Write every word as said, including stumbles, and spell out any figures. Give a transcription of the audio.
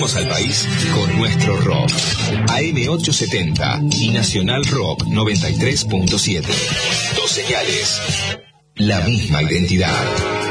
Sacudiremos al país con nuestro rock. A M ochocientos setenta y Nacional Rock noventa y tres punto siete. Dos señales. La misma identidad.